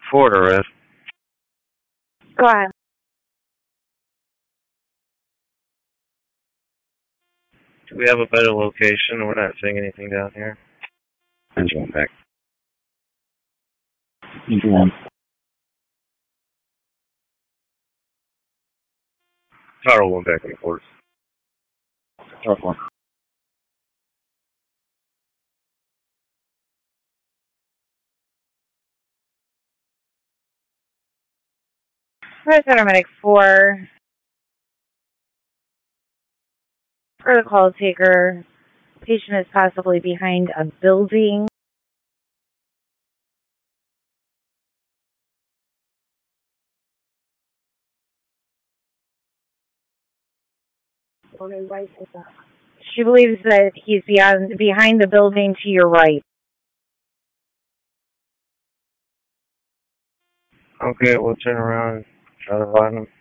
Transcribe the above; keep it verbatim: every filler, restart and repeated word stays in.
Ford arrest. Go ahead. Do we have a better location? We're not seeing anything down here. Engine one back. Engine one. Tower one back and forth. Tower one. Paramedic four. For the call taker, patient is possibly behind a building. She believes that he's beyond, behind the building to your right. Okay, we'll turn around and try to find him.